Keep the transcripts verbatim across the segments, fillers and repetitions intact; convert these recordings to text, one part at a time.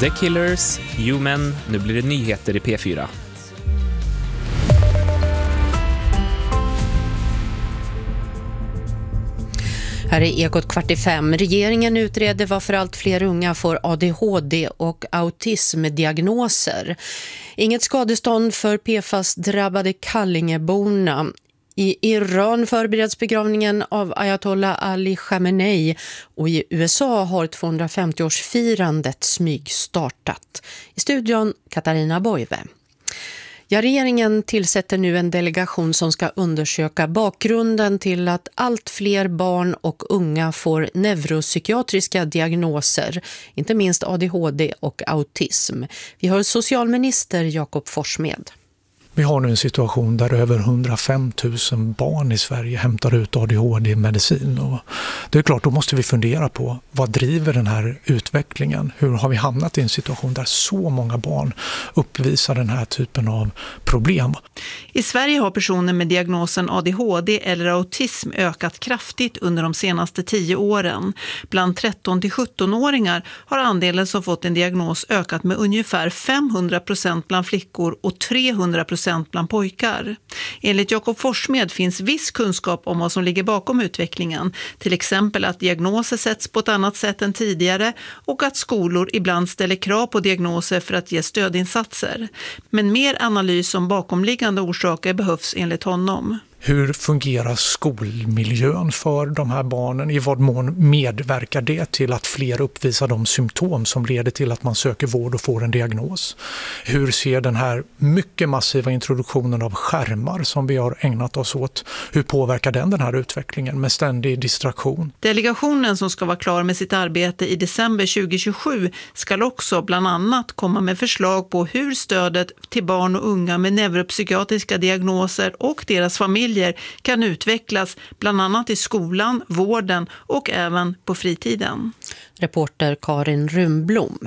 The Killers, Human, nu blir det nyheter i P fyra. Här är Ekot kvart i fem. Regeringen utreder varför allt fler unga får A D H D och autismdiagnoser. Inget skadestånd för P F A S-drabbade Kallingeborna. I Iran förbereds begravningen av Ayatollah Ali Khamenei och i U S A har tvåhundrafemtioårsfirandet smyg startat. I studion Katarina Boive. Ja, regeringen tillsätter nu en delegation som ska undersöka bakgrunden till att allt fler barn och unga får neuropsykiatriska diagnoser, inte minst A D H D och autism. Vi har socialminister Jakob Forssmed. Vi har nu en situation där över hundrafem tusen barn i Sverige hämtar ut A D H D-medicin. Och det är klart, då måste vi fundera på vad driver den här utvecklingen? Hur har vi hamnat i en situation där så många barn uppvisar den här typen av problem? I Sverige har personer med diagnosen A D H D eller autism ökat kraftigt under de senaste tio åren. Bland tretton till sjutton-åringar har andelen som fått en diagnos ökat med ungefär femhundra procent bland flickor och trehundra procent bland pojkar. Enligt Jakob Forssmed finns viss kunskap om vad som ligger bakom utvecklingen. Till exempel att diagnoser sätts på ett annat sätt än tidigare och att skolor ibland ställer krav på diagnoser för att ge stödinsatser. Men mer analys om bakomliggande orsaker behövs enligt honom. Hur fungerar skolmiljön för de här barnen? I vad mån medverkar det till att fler uppvisar de symptom som leder till att man söker vård och får en diagnos? Hur ser den här mycket massiva introduktionen av skärmar som vi har ägnat oss åt, hur påverkar den den här utvecklingen med ständig distraktion? Delegationen som ska vara klar med sitt arbete i december tjugohundratjugosju ska också bland annat komma med förslag på hur stödet till barn och unga med neuropsykiatriska diagnoser och deras familjer kan utvecklas bland annat i skolan, vården och även på fritiden. Reporter Karin Rumblom.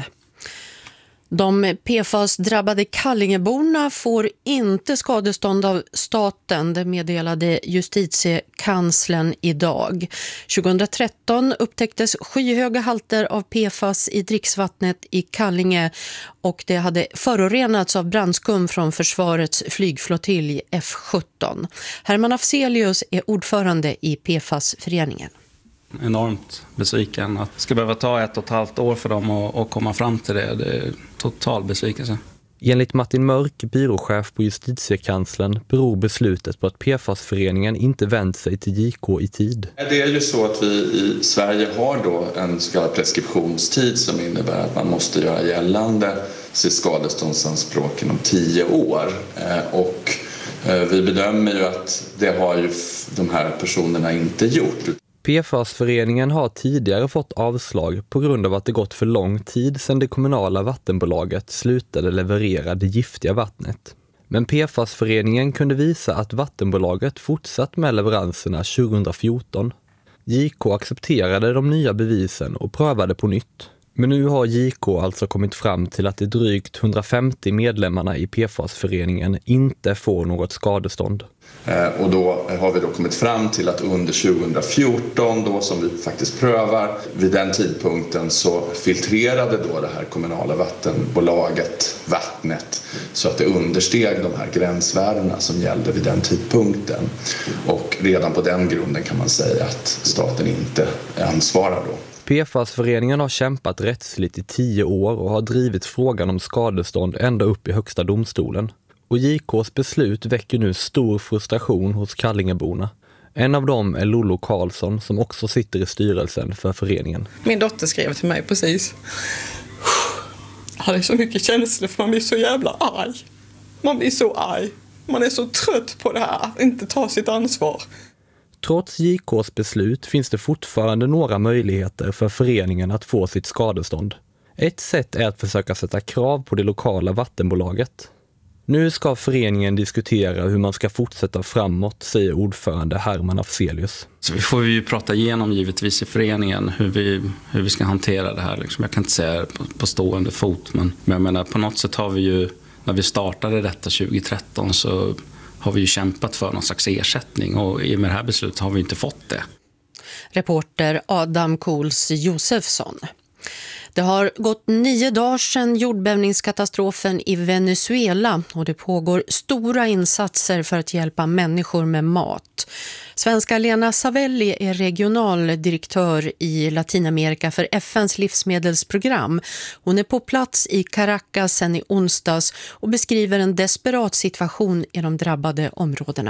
De P F A S-drabbade Kallingeborna får inte skadestånd av staten, det meddelade justitiekanslern idag. tjugohundratretton upptäcktes skyhöga halter av P F A S i dricksvattnet i Kallinge och det hade förorenats av brandskum från försvarets flygflottilj F sjutton. Herman Afzelius är ordförande i P F A S-föreningen. Enormt besviken. Att det ska behöva ta ett och ett halvt år för dem att, att komma fram till det. Det är total besvikelse. Enligt Martin Mörk, byråchef på justitiekanslern, beror beslutet på att P F A S-föreningen inte vänt sig till J K i tid. Det är ju så att vi i Sverige har då en så kallad preskriptionstid som innebär att man måste göra gällande sitt skadeståndsanspråk inom tio år. Och vi bedömer ju att det har ju de här personerna inte gjort. P F A S-föreningen har tidigare fått avslag på grund av att det gått för lång tid sedan det kommunala vattenbolaget slutade leverera det giftiga vattnet. Men P F A S-föreningen kunde visa att vattenbolaget fortsatt med leveranserna tjugohundrafjorton. J K accepterade de nya bevisen och prövade på nytt. Men nu har J K alltså kommit fram till att de drygt hundrafemtio medlemmarna i P F A S-föreningen inte får något skadestånd. Och då har vi då kommit fram till att under tjugohundrafjorton då, som vi faktiskt prövar, vid den tidpunkten så filtrerade då det här kommunala vattenbolaget vattnet så att det understeg de här gränsvärdena som gällde vid den tidpunkten. Och redan på den grunden kan man säga att staten inte ansvarar då. P F A S-föreningen har kämpat rättsligt i tio år och har drivit frågan om skadestånd ända upp i högsta domstolen. Och J K:s beslut väcker nu stor frustration hos Kallingeborna. En av dem är Lollo Karlsson som också sitter i styrelsen för föreningen. Min dotter skrev till mig precis. Jag hade så mycket känslor för man blir så jävla arg. Man blir så arg. Man är så trött på det här att inte ta sitt ansvar. Trots J K:s beslut finns det fortfarande några möjligheter för föreningen att få sitt skadestånd. Ett sätt är att försöka sätta krav på det lokala vattenbolaget. Nu ska föreningen diskutera hur man ska fortsätta framåt, säger ordförande Herman Afzelius. Så vi får ju prata igenom givetvis i föreningen hur vi, hur vi ska hantera det här. Liksom. Jag kan inte säga på, på stående fot, men, men jag menar, på något sätt har vi ju, när vi startade detta tjugohundratretton så har vi ju kämpat för någon slags ersättning och i och med det här beslutet har vi inte fått det. Reporter Adam Kohls Josefsson. Det har gått nio dagar sedan jordbävningskatastrofen i Venezuela och det pågår stora insatser för att hjälpa människor med mat. Svenska Lena Savelli är regionaldirektör i Latinamerika för F N:s livsmedelsprogram. Hon är på plats i Caracas sedan i onsdags och beskriver en desperat situation i de drabbade områdena.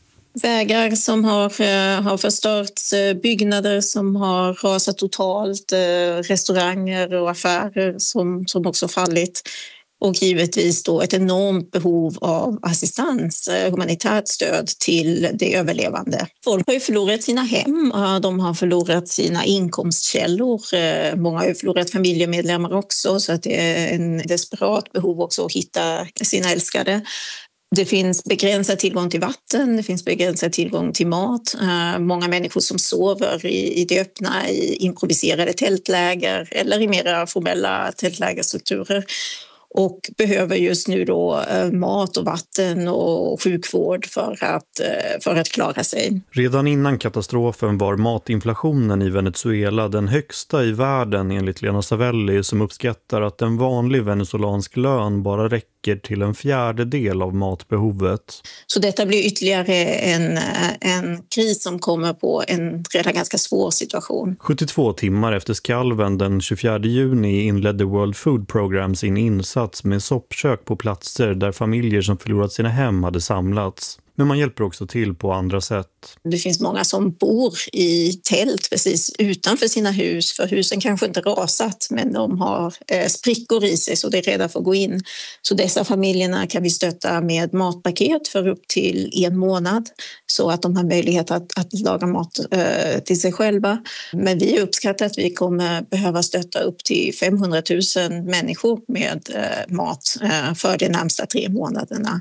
Vägar som har, har förstörts, byggnader som har rasat totalt, restauranger och affärer som, som också fallit. Och givetvis då ett enormt behov av assistans, humanitärt stöd till det överlevande. Folk har ju förlorat sina hem, de har förlorat sina inkomstkällor. Många har ju förlorat familjemedlemmar också, så att det är en desperat behov också att hitta sina älskade. Det finns begränsad tillgång till vatten, det finns begränsad tillgång till mat. Många människor som sover i, i det öppna, i improviserade tältläger eller i mer formella tältlägerstrukturer. Och behöver just nu då mat och vatten och sjukvård för att, för att klara sig. Redan innan katastrofen var matinflationen i Venezuela den högsta i världen enligt Lena Savelli, som uppskattar att en vanlig venezuelansk lön bara räcker till en fjärdedel av matbehovet. Så detta blir ytterligare en, en kris som kommer på en redan ganska svår situation. sjuttiotvå timmar efter skalven den tjugofjärde juni inledde World Food Program sin insats med soppkök på platser där familjer som förlorat sina hem hade samlats. Men man hjälper också till på andra sätt. Det finns många som bor i tält precis utanför sina hus. För husen kanske inte rasat, men de har eh, sprickor i sig så det är redan för att gå in. Så dessa familjerna kan vi stötta med matpaket för upp till en månad. Så att de har möjlighet att, att laga mat eh, till sig själva. Men vi uppskattar att vi kommer behöva stötta upp till femhundratusen människor med eh, mat eh, för de närmsta tre månaderna.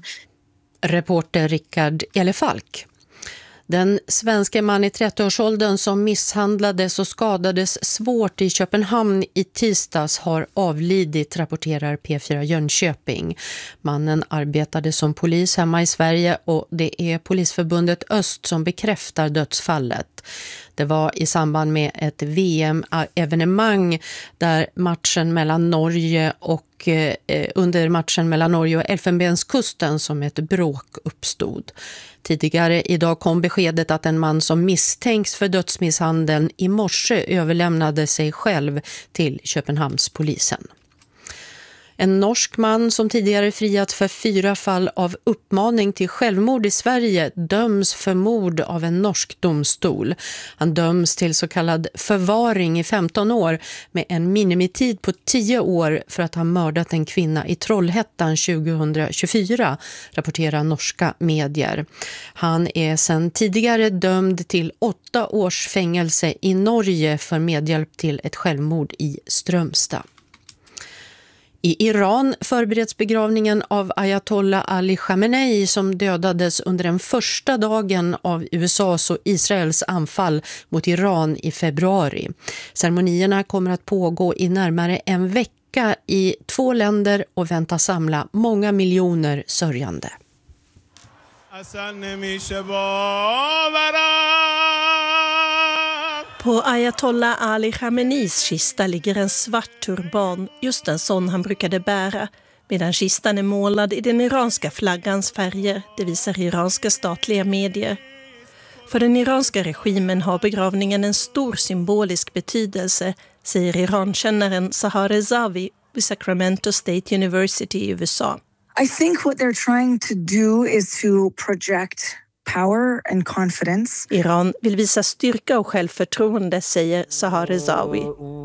Reporter Rickard Elefalk. Den svenska man i trettioårsåldern som misshandlades och skadades svårt i Köpenhamn i tisdags har avlidit, rapporterar P fyra Jönköping. Mannen arbetade som polis hemma i Sverige och det är Polisförbundet Öst som bekräftar dödsfallet. Det var i samband med ett V M-evenemang där matchen mellan Norge och eh, under matchen mellan Norge och Elfenbenskusten som ett bråk uppstod. Tidigare idag kom beskedet att en man som misstänks för dödsmisshandeln i morse överlämnade sig själv till Köpenhamnspolisen. En norsk man som tidigare friat för fyra fall av uppmaning till självmord i Sverige döms för mord av en norsk domstol. Han döms till så kallad förvaring i femton år med en minimitid på tio år för att ha mördat en kvinna i Trollhättan tjugohundratjugofyra, rapporterar norska medier. Han är sedan tidigare dömd till åtta års fängelse i Norge för medhjälp till ett självmord i Strömstad. I Iran förbereds begravningen av Ayatollah Ali Khamenei som dödades under den första dagen av U S A:s och Israels anfall mot Iran i februari. Ceremonierna kommer att pågå i närmare en vecka i två länder och väntas samla många miljoner sörjande. På Ayatollah Ali Khameneis kista ligger en svart turban, just en sån han brukade bära, medan kistan är målad i den iranska flaggans färger, det visar iranska statliga medier. För den iranska regimen har begravningen en stor symbolisk betydelse, säger Irankännaren Sahar Rezavi vid Sacramento State University i U S A. I think what they're trying to do is to project power and confidence. Iran vill visa styrka och självförtroende, säger Sahar Rezavi.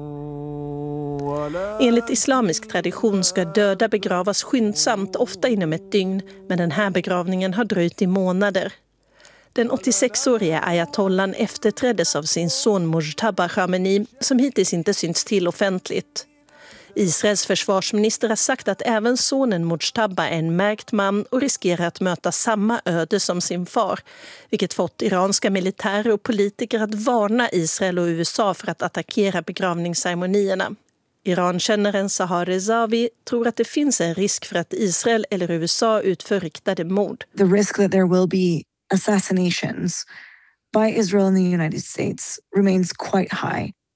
Enligt islamisk tradition ska döda begravas skyndsamt, ofta inom ett dygn, men den här begravningen har dröjt i månader. Den åttiosex-åriga ayatollan efterträddes av sin son Mujtaba Khamenei, som hittills inte synts till offentligt. Israels försvarsminister har sagt att även sonen Mujtaba är en märkt man och riskerar att möta samma öde som sin far, vilket fått iranska militärer och politiker att varna Israel och U S A för att attackera begravningsceremonierna. Irankännaren Sahar Rezavi tror att det finns en risk för att Israel eller U S A utför riktade mord. The risk that there will be assassinations by Israel and the United States remains quite high.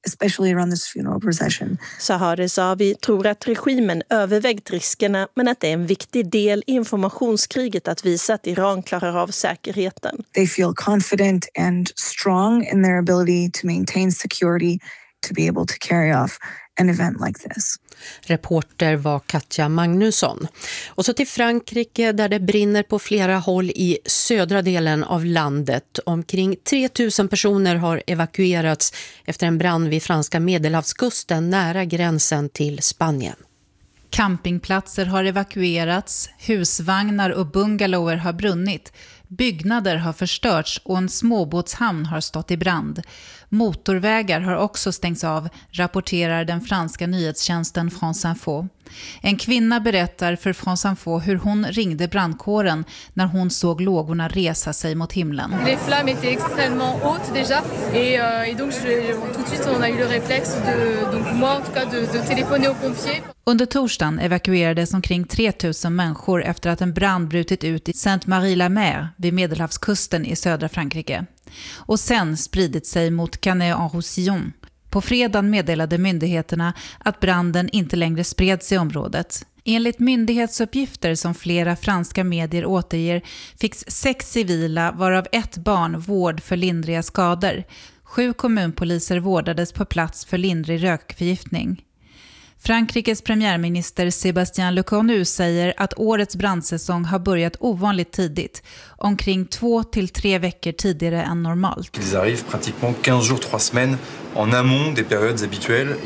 especially around this funeral procession. Sahar Zavi tror att regimen övervägt riskerna, men att det är en viktig del i informationskriget att visa att Iran klarar av säkerheten. They feel confident and strong in their ability to maintain security, to be able to carry off an event like this. Reporter var Katja Magnusson. Och så till Frankrike där det brinner på flera håll i södra delen av landet. Omkring tre tusen personer har evakuerats efter en brand vid franska Medelhavskusten nära gränsen till Spanien. Campingplatser har evakuerats, husvagnar och bungalower har brunnit. Byggnader har förstörts och en småbåtshamn har stått i brand. Motorvägar har också stängts av, rapporterar den franska nyhetstjänsten France Info. En kvinna berättar för France Info hur hon ringde brandkåren när hon såg lågorna resa sig mot himlen. Les flammes étaient extrêmement hautes déjà et, euh, et donc je, tout de suite on a eu le réflexe de donc moi en tout cas de, de téléphoner aux pompiers. Under torsdagen evakuerades omkring tre tusen människor efter att en brand brutit ut i Sainte-Marie-la-Mer vid Medelhavskusten i södra Frankrike. Och sen spridit sig mot Canet-en-Roussillon. På fredagen meddelade myndigheterna att branden inte längre spreds i området. Enligt myndighetsuppgifter som flera franska medier återger fick sex civila, varav ett barn, vård för lindriga skador. Sju kommunpoliser vårdades på plats för lindrig rökförgiftning. Frankrikes premiärminister Sébastien Lecornu säger att årets brandsäsong har börjat ovanligt tidigt, omkring två till tre veckor tidigare än normalt. Ils arrivent pratiquement quinze jours, trois semaines en amont des périodes habituelles.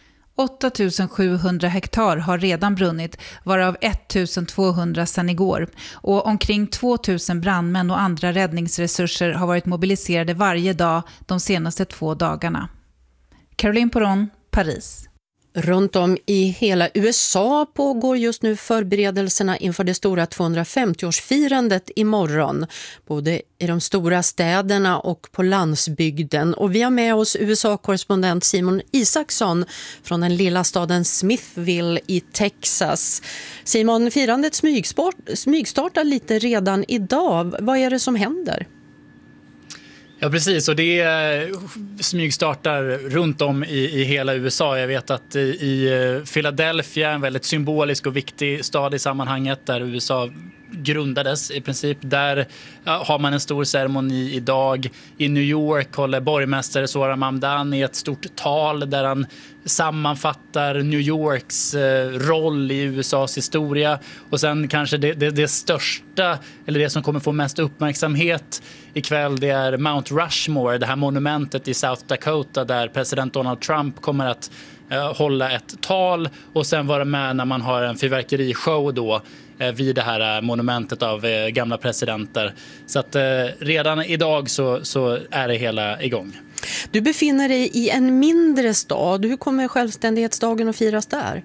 åtta tusen sjuhundra hektar har redan brunnit, varav ett tusen tvåhundra sedan igår. Och omkring två tusen brandmän och andra räddningsresurser har varit mobiliserade varje dag de senaste två dagarna. Caroline Poron, Paris. Runt om i hela U S A pågår just nu förberedelserna inför det stora tvåhundrafemtioårsfirandet imorgon. Både i de stora städerna och på landsbygden. Och vi har med oss U S A-korrespondent Simon Isaksson från den lilla staden Smithville i Texas. Simon, firandet smygsport, smygstartar lite redan idag. Vad är det som händer? Ja, precis. Och det smygstartar runt om i, i hela U S A. Jag vet att i, i Philadelphia, en väldigt symbolisk och viktig stad i sammanhanget där U S A grundades i princip. Där ja, har man en stor ceremoni idag. I New York håller borgmästare Zohran Mamdani ett stort tal där han sammanfattar New Yorks eh, roll i U S A:s historia. Och sen kanske det, det, det största, eller det som kommer få mest uppmärksamhet ikväll, det är Mount Rushmore, det här monumentet i South Dakota där president Donald Trump kommer att eh, hålla ett tal och sen vara med när man har en fyrverkerishow då eh, vid det här monumentet av eh, gamla presidenter. Så att eh, redan idag så, så är det hela igång. Du befinner dig i en mindre stad. Hur kommer självständighetsdagen att firas där?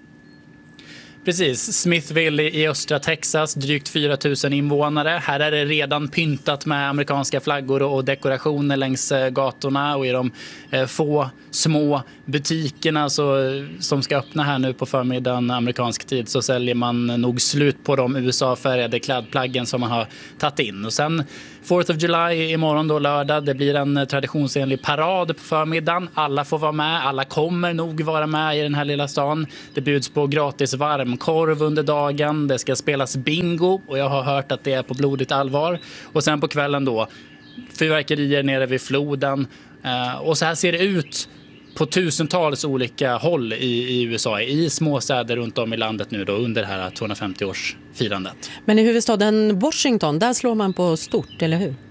Precis, Smithville i östra Texas, drygt fyra tusen invånare. Här är det redan pyntat med amerikanska flaggor och dekorationer längs gatorna och i de få små butikerna så, som ska öppna här nu på förmiddagen amerikansk tid så säljer man nog slut på de U S A-färgade klädplaggen som man har tagit in. Och sen fourth of July imorgon då lördag, det blir en traditionsenlig parad på förmiddagen. Alla får vara med, alla kommer nog vara med i den här lilla stan. Det bjuds på gratis varmkorv under dagen, det ska spelas bingo och jag har hört att det är på blodigt allvar. Och sen på kvällen då, fyrverkerier nere vid floden. Och så här ser det ut på tusentals olika håll i, i U S A, i småstäder runt om i landet nu då under det här tvåhundrafemtioårsfirandet. Men i huvudstaden Washington, där slår man på stort, eller hur?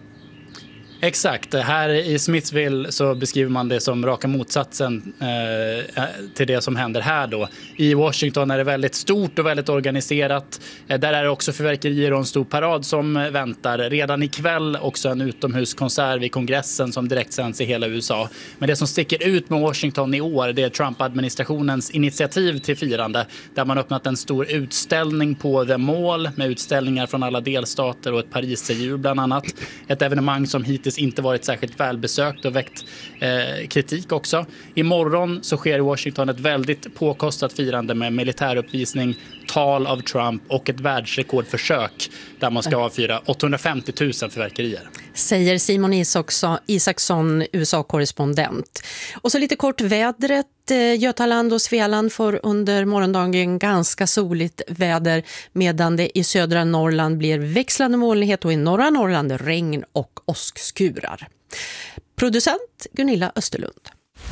Exakt, här i Smithville så beskriver man det som raka motsatsen eh, till det som händer här då. I Washington är det väldigt stort och väldigt organiserat. Eh, där är det också fyrverkerier och en stor parad som väntar. Redan ikväll också en utomhuskonsert vid kongressen som direkt sänds i hela U S A. Men det som sticker ut med Washington i år, det är Trump-administrationens initiativ till firande. Där man öppnat en stor utställning på The Mall med utställningar från alla delstater och ett pariserhjul bland annat. Ett evenemang som hittills inte varit särskilt välbesökt och väckt eh, kritik också. Imorgon så sker i Washington ett väldigt påkostat firande med militäruppvisning, tal av Trump och ett världsrekordförsök där man ska avfyra åttahundrafemtio tusen fyrverkerier. säger Simon Isaksson, Isaksson U S A-korrespondent. Och så lite kort vädret. Götaland och Svealand får under morgondagen ganska soligt väder, medan det i södra Norrland blir växlande molnighet och i norra Norrland regn och åskskurar. Producent Gunilla Österlund.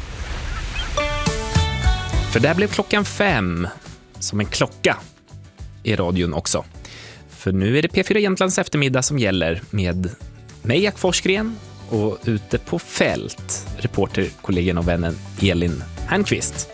För där blev klockan fem som en klocka i radion också. För nu är det P fyra Jämtlands eftermiddag som gäller med mig, Jack Forsgren, och ute på fält, reporterkollegan och vännen Elin Hernqvist.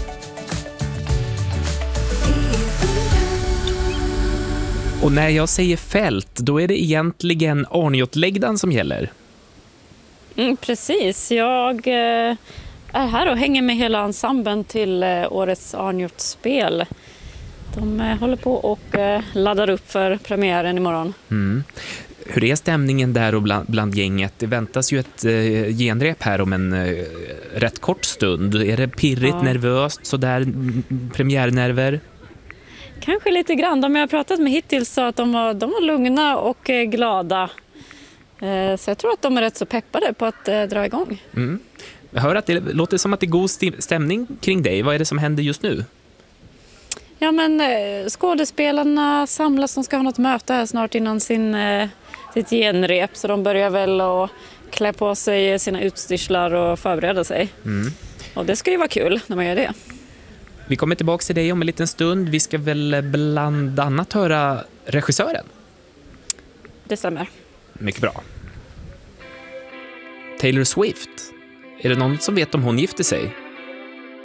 Och när jag säger fält, då är det egentligen Arnjotläggdan som gäller. Mm, precis, jag eh, är här och hänger med hela ensemblen till eh, årets Arnjotspel. De eh, håller på och eh, laddar upp för premiären imorgon. Mm. Hur är stämningen där och bland, bland gänget? Det väntas ju ett eh, genrep här om en eh, rätt kort stund. Är det pirrigt, ja. nervöst, sådär m- premiärnerver? Kanske lite grann. De jag har pratat med hittills sa att de var, de var lugna och eh, glada. Eh, så jag tror att de är rätt så peppade på att eh, dra igång. Mm. Jag hör att det låter som att det är god stämning kring dig. Vad är det som händer just nu? Ja, men eh, skådespelarna samlas. De ska ha något möte här snart innan sin, eh, sitt genrep. Så de börjar väl att klä på sig sina utstyrslar och förbereda sig. Mm. Och det ska ju vara kul när man gör det. Vi kommer tillbaka till dig om en liten stund. Vi ska väl bland annat höra regissören. Det stämmer. Mycket bra. Taylor Swift. Är det någon som vet om hon gifter sig?